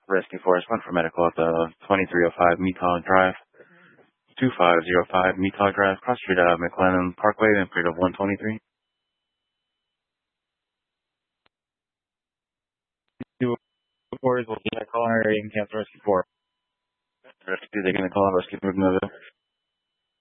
Rescue Force 1 for medical at the 2305 Metog Drive. 2505 Metog Drive, cross street McLennan Parkway, and period of 123. 2 4 will be a call area and cancel Rescue 4. Rescue 2, they're going to call on Rescue 3 Movie.